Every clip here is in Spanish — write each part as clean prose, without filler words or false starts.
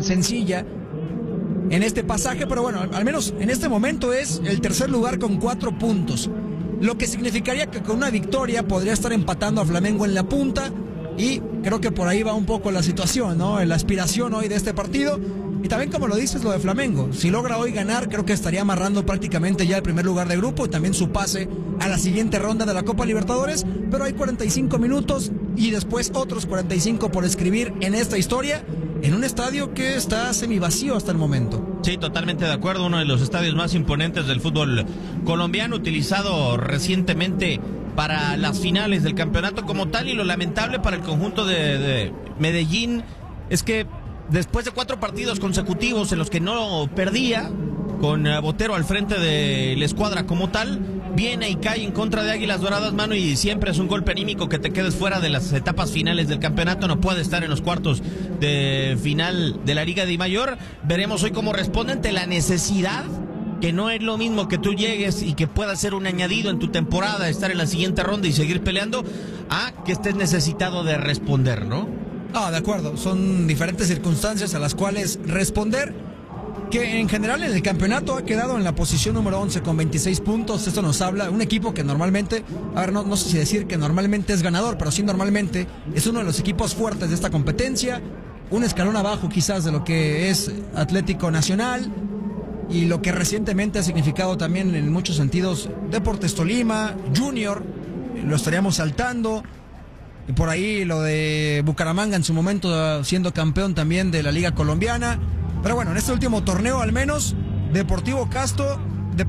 sencilla en este pasaje, pero bueno, al menos en este momento es el tercer lugar con 4 puntos. Lo que significaría que con una victoria podría estar empatando a Flamengo en la punta. Y creo que por ahí va un poco la situación, ¿no? La aspiración hoy de este partido. Y también, como lo dices, lo de Flamengo. Si logra hoy ganar, creo que estaría amarrando prácticamente ya el primer lugar de grupo y también su pase a la siguiente ronda de la Copa Libertadores. Pero hay 45 minutos y después otros 45 por escribir en esta historia, en un estadio que está semivacío hasta el momento. Sí, totalmente de acuerdo. Uno de los estadios más imponentes del fútbol colombiano, utilizado recientemente para las finales del campeonato como tal. Y lo lamentable para el conjunto de Medellín es que después de 4 partidos consecutivos en los que no perdía, con Botero al frente de la escuadra como tal, viene y cae en contra de Águilas Doradas, mano, y siempre es un golpe anímico que te quedes fuera de las etapas finales del campeonato. No puede estar en los cuartos de final de la Liga de Mayor. Veremos hoy cómo responde ante la necesidad, que no es lo mismo que tú llegues y que pueda ser un añadido en tu temporada, estar en la siguiente ronda y seguir peleando, a que estés necesitado de responder, ¿no? Ah, de acuerdo, son diferentes circunstancias a las cuales responder, que en general en el campeonato ha quedado en la posición número 11 con 26 puntos. Esto nos habla de un equipo que normalmente, a ver, no sé si decir que normalmente es ganador, pero sí normalmente es uno de los equipos fuertes de esta competencia, un escalón abajo quizás de lo que es Atlético Nacional y lo que recientemente ha significado también en muchos sentidos Deportes Tolima, Junior, lo estaríamos saltando. Y por ahí lo de Bucaramanga en su momento siendo campeón también de la Liga Colombiana. Pero bueno, en este último torneo al menos, Deportivo Pasto,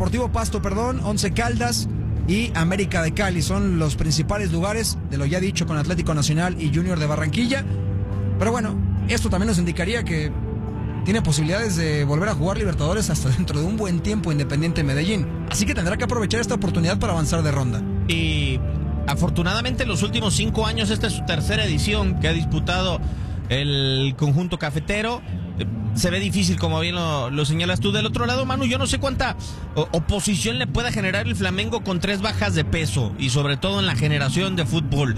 Once Caldas y América de Cali son los principales lugares de lo ya dicho con Atlético Nacional y Junior de Barranquilla. Pero bueno, esto también nos indicaría que tiene posibilidades de volver a jugar Libertadores hasta dentro de un buen tiempo Independiente Medellín. Así que tendrá que aprovechar esta oportunidad para avanzar de ronda. Y afortunadamente en los últimos 5 años, esta es su tercera edición que ha disputado el conjunto cafetero. Se ve difícil, como bien lo señalas tú. Del otro lado, Manu, yo no sé cuánta oposición le pueda generar el Flamengo con 3 bajas de peso y sobre todo en la generación de fútbol.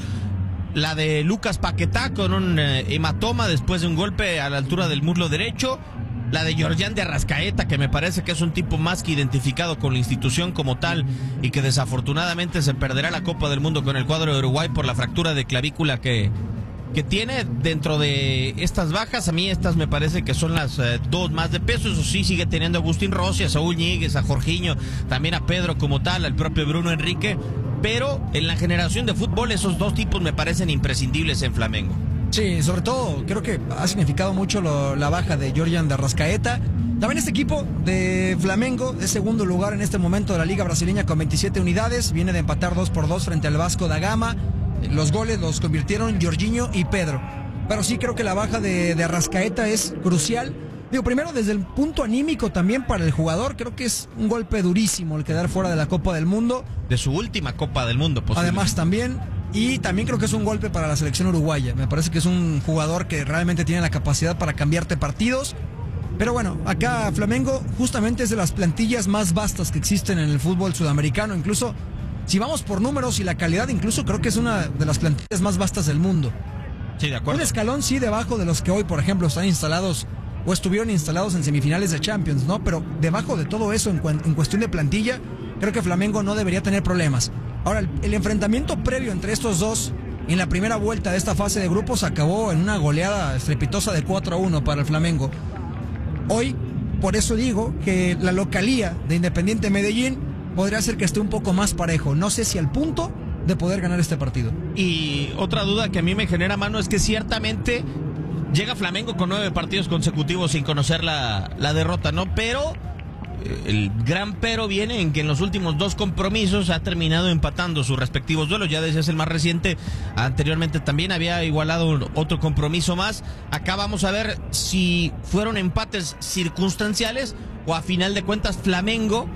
La de Lucas Paquetá con un hematoma después de un golpe a la altura del muslo derecho. La de Georgian de Arrascaeta, que me parece que es un tipo más que identificado con la institución como tal y que desafortunadamente se perderá la Copa del Mundo con el cuadro de Uruguay por la fractura de clavícula que tiene. Dentro de estas bajas, a mí estas me parece que son las 2 más de peso. Eso sí, sigue teniendo a Agustín Rossi, a Saúl Ñíguez, a Jorginho, también a Pedro como tal, al propio Bruno Enrique. Pero en la generación de fútbol esos 2 tipos me parecen imprescindibles en Flamengo. Sí, sobre todo creo que ha significado mucho la baja de Georgian de Arrascaeta. También este equipo de Flamengo es segundo lugar en este momento de la Liga Brasileña con 27 unidades. Viene de empatar 2-2 frente al Vasco da Gama. Los goles los convirtieron Jorginho y Pedro. Pero sí creo que la baja de Arrascaeta es crucial. Digo, primero desde el punto anímico también para el jugador. Creo que es un golpe durísimo el quedar fuera de la Copa del Mundo. De su última Copa del Mundo, posiblemente. Además también. Y también creo que es un golpe para la selección uruguaya. Me parece que es un jugador que realmente tiene la capacidad para cambiarte partidos. Pero bueno, acá Flamengo justamente es de las plantillas más vastas que existen en el fútbol sudamericano. Incluso, si vamos por números y la calidad, incluso creo que es una de las plantillas más vastas del mundo. Sí, de acuerdo. Un escalón sí debajo de los que hoy, por ejemplo, están instalados o estuvieron instalados en semifinales de Champions, ¿no? Pero debajo de todo eso, en cuestión de plantilla, creo que Flamengo no debería tener problemas. Ahora, el enfrentamiento previo entre estos dos en la primera vuelta de esta fase de grupos acabó en una goleada estrepitosa de 4-1 para el Flamengo. Hoy, por eso digo que la localía de Independiente Medellín podría ser que esté un poco más parejo. No sé si al punto de poder ganar este partido. Y otra duda que a mí me genera, mano, es que ciertamente llega Flamengo con 9 partidos consecutivos sin conocer la derrota, ¿no? Pero el gran pero viene en que en los últimos 2 compromisos ha terminado empatando sus respectivos duelos. Ya decías el más reciente, anteriormente también había igualado otro compromiso más. Acá vamos a ver si fueron empates circunstanciales o a final de cuentas Flamengo,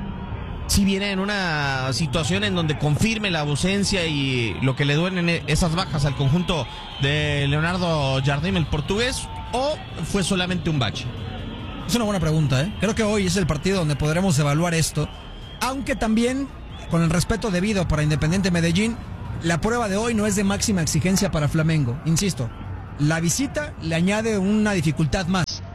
si viene en una situación en donde confirme la ausencia y lo que le duelen esas bajas al conjunto de Leonardo Jardim, el portugués, o fue solamente un bache. Es una buena pregunta, ¿eh? Creo que hoy es el partido donde podremos evaluar esto. Aunque también, con el respeto debido para Independiente Medellín, la prueba de hoy no es de máxima exigencia para Flamengo. Insisto, la visita le añade una dificultad más.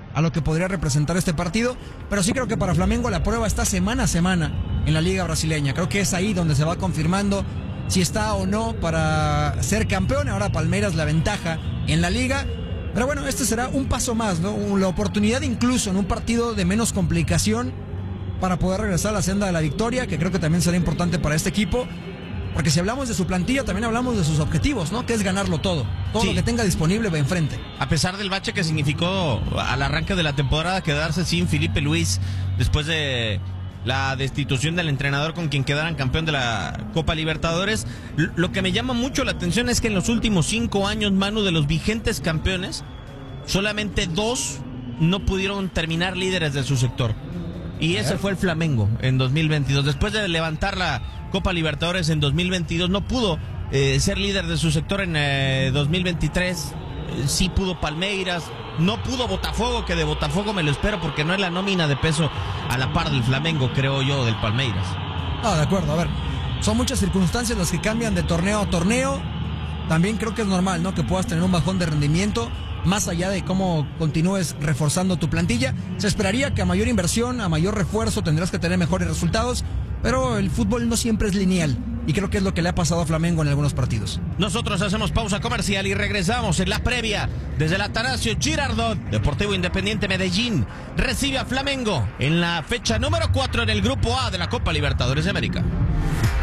a lo que podría representar este partido, pero sí creo que para Flamengo la prueba está semana a semana en la Liga Brasileña. Creo que es ahí donde se va confirmando si está o no para ser campeón. Ahora Palmeiras la ventaja en la Liga, pero bueno, este será un paso más, ¿no? La oportunidad incluso en un partido de menos complicación para poder regresar a la senda de la victoria, que creo que también será importante para este equipo. Porque si hablamos de su plantilla, también hablamos de sus objetivos, ¿no? Que es ganarlo todo. Todo lo que tenga disponible va enfrente. A pesar del bache que significó al arranque de la temporada quedarse sin Felipe Luis después de la destitución del entrenador con quien quedaran campeón de la Copa Libertadores, lo que me llama mucho la atención es que en los últimos 5 años, Manu, de los vigentes campeones, solamente 2 no pudieron terminar líderes de su sector. Y ese fue el Flamengo en 2022. Después de levantar la Copa Libertadores en 2022, no pudo ser líder de su sector en 2023. Sí pudo Palmeiras, no pudo Botafogo, que de Botafogo me lo espero porque no es la nómina de peso a la par del Flamengo, creo yo, del Palmeiras. Ah, de acuerdo, a ver, son muchas circunstancias las que cambian de torneo a torneo. También creo que es normal, ¿no? Que puedas tener un bajón de rendimiento, más allá de cómo continúes reforzando tu plantilla. Se esperaría que a mayor inversión, a mayor refuerzo, tendrás que tener mejores resultados, pero el fútbol no siempre es lineal, y creo que es lo que le ha pasado a Flamengo en algunos partidos. Nosotros hacemos pausa comercial y regresamos en la previa desde el Atanasio Girardot. Deportivo Independiente Medellín recibe a Flamengo en la fecha número 4 en el Grupo A de la Copa Libertadores de América.